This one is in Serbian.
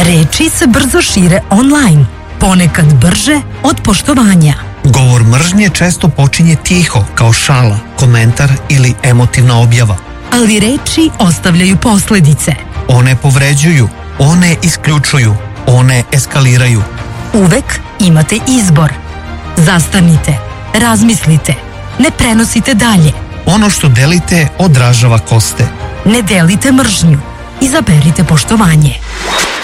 Reči se brzo šire online, ponekad brže od poštovanja. Govor mržnje često počinje tiho, kao šala, komentar ili emotivna objava. Ali reči ostavljaju posledice. One povređuju, one isključuju, one eskaliraju. Uvek imate izbor. Zastanite, razmislite, ne prenosite dalje. Ono što delite odražava ko ste. Ne delite mržnju, izaberite poštovanje.